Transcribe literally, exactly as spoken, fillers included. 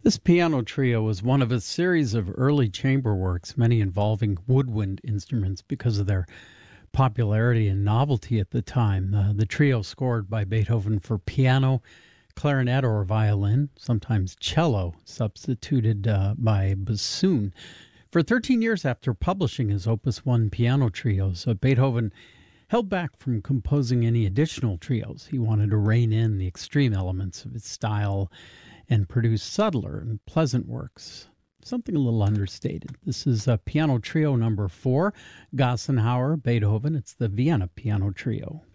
This piano trio was one of a series of early chamber works, many involving woodwind instruments because of their popularity and novelty at the time. Uh, the trio scored by Beethoven for piano, clarinet or violin, sometimes cello, substituted uh, by bassoon. For thirteen years after publishing his Opus one piano trios, uh, Beethoven held back from composing any additional trios. He wanted to rein in the extreme elements of his style and produce subtler and pleasant works, something a little understated. This is a piano trio number four, Gassenhauer, Beethoven. It's the Vienna Piano Trio.